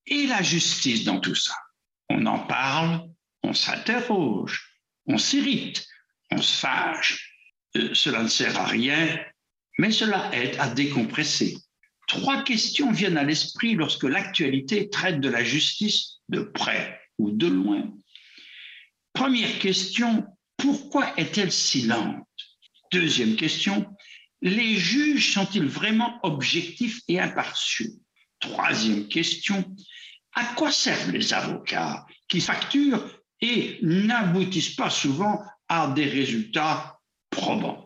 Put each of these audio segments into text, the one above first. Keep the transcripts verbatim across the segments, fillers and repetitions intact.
Et la justice dans tout ça? On en parle, on s'interroge, on s'irrite, on se fâche. Euh, cela ne sert à rien, mais cela aide à décompresser. Trois questions viennent à l'esprit lorsque l'actualité traite de la justice de près ou de loin. Première question, pourquoi est-elle si lente? Deuxième question, les juges sont-ils vraiment objectifs et impartiaux? Troisième question, à quoi servent les avocats qui facturent et n'aboutissent pas souvent à des résultats probants?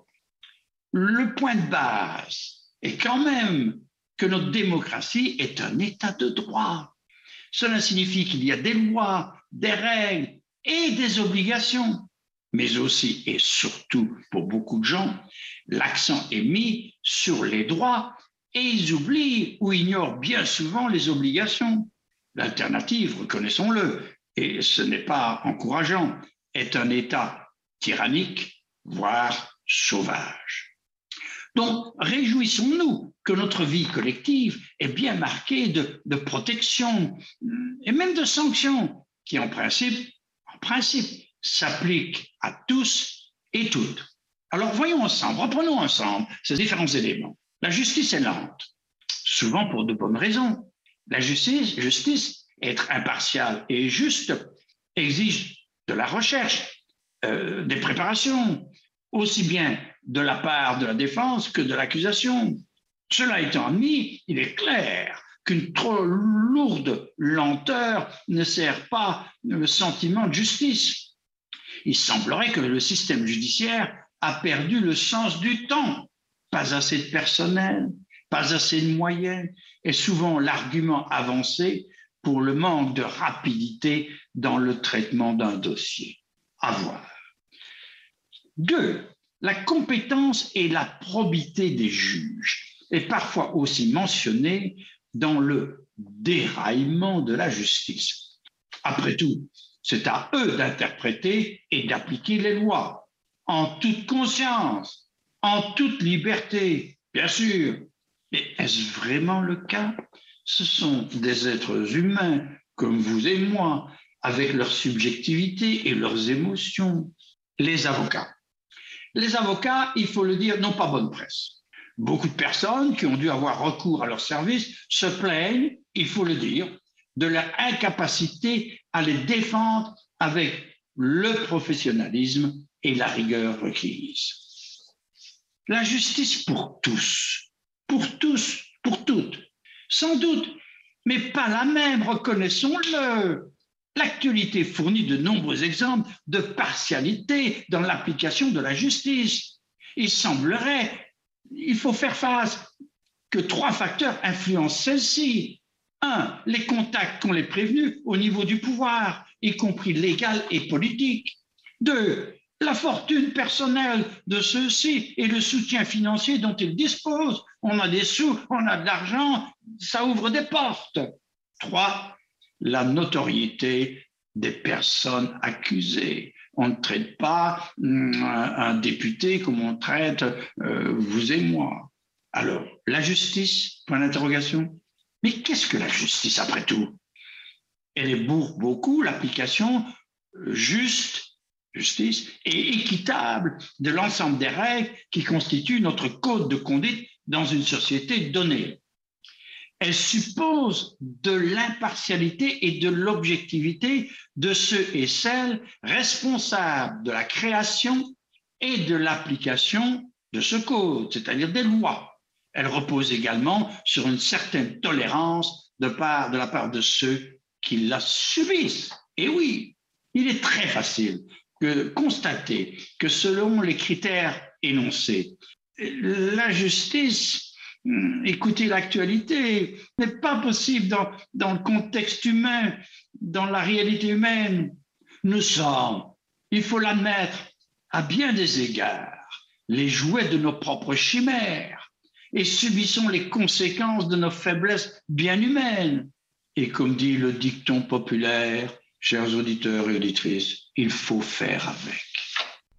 Le point de base est quand même que notre démocratie est un état de droit. Cela signifie qu'il y a des lois, des règles et des obligations. Mais aussi et surtout pour beaucoup de gens, l'accent est mis sur les droits et ils oublient ou ignorent bien souvent les obligations. L'alternative, reconnaissons-le, et ce n'est pas encourageant, est un État tyrannique, voire sauvage. Donc, réjouissons-nous que notre vie collective est bien marquée de, de protection et même de sanctions qui, en principe, en principe, s'appliquent à tous et toutes. Alors, voyons ensemble, reprenons ensemble ces différents éléments. La justice est lente, souvent pour de bonnes raisons. La justice, justice, être impartiale et juste, exige de la recherche, euh, des préparations, aussi bien de la part de la défense que de l'accusation. Cela étant admis, il est clair qu'une trop lourde lenteur ne sert pas le sentiment de justice. Il semblerait que le système judiciaire a perdu le sens du temps. Pas assez de personnel, pas assez de moyens, est souvent l'argument avancé pour le manque de rapidité dans le traitement d'un dossier. À voir. Deux, la compétence et la probité des juges est parfois aussi mentionnée dans le déraillement de la justice. Après tout, c'est à eux d'interpréter et d'appliquer les lois, en toute conscience, en toute liberté, bien sûr. Mais est-ce vraiment le cas? Ce sont des êtres humains comme vous et moi, avec leur subjectivité et leurs émotions. Les avocats. Les avocats, il faut le dire, n'ont pas bonne presse. Beaucoup de personnes qui ont dû avoir recours à leurs services se plaignent, il faut le dire, de leur incapacité à les défendre avec le professionnalisme et la rigueur requise. La justice pour tous, pour tous, pour toutes, sans doute, mais pas la même, reconnaissons-le. L'actualité fournit de nombreux exemples de partialité dans l'application de la justice. Il semblerait, il faut faire face, que trois facteurs influencent celle-ci. Un, les contacts qu'ont les prévenus au niveau du pouvoir, y compris légal et politique. Deux, la fortune personnelle de ceux-ci et le soutien financier dont ils disposent. On a des sous, on a de l'argent, ça ouvre des portes. Trois, la notoriété des personnes accusées. On ne traite pas hum, un député comme on traite euh, vous et moi. Alors, la justice, point d'interrogation. Mais qu'est-ce que la justice après tout? Elle est pour beaucoup l'application juste, justice, et équitable de l'ensemble des règles qui constituent notre code de conduite dans une société donnée. Elle suppose de l'impartialité et de l'objectivité de ceux et celles responsables de la création et de l'application de ce code, c'est-à-dire des lois. Elle repose également sur une certaine tolérance de, part, de la part de ceux qui la subissent. Et oui, il est très facile de constater que selon les critères énoncés, la justice, écoutez l'actualité, n'est pas possible dans, dans le contexte humain, dans la réalité humaine. Nous sommes, il faut l'admettre, à bien des égards, les jouets de nos propres chimères et subissons les conséquences de nos faiblesses bien humaines. Et comme dit le dicton populaire, chers auditeurs et auditrices, il faut faire avec.